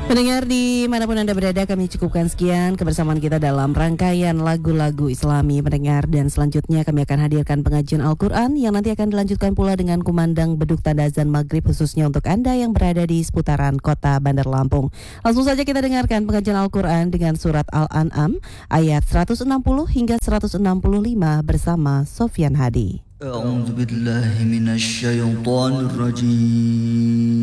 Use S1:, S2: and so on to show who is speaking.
S1: Pendengar dimanapun Anda berada, kami cukupkan sekian kebersamaan kita dalam rangkaian lagu-lagu Islami pendengar. Dan selanjutnya kami akan hadirkan pengajian Al-Quran yang nanti akan dilanjutkan pula dengan kumandang beduk tanda azan maghrib khususnya untuk Anda yang berada di seputaran kota Bandar Lampung. Langsung saja kita dengarkan pengajian Al-Quran dengan surat Al-An'am ayat 160 hingga 165 bersama Sofyan Hadi.
S2: A'udzu billahi minasy syaithanir rajim.